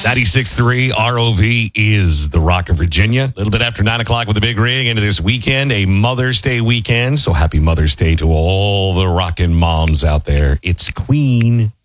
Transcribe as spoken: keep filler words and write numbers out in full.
ninety-six point three R O V is the Rock of Virginia. A little bit after nine o'clock with the big ring into this weekend, a Mother's Day weekend. So happy Mother's Day to all the rockin' moms out there. It's Queen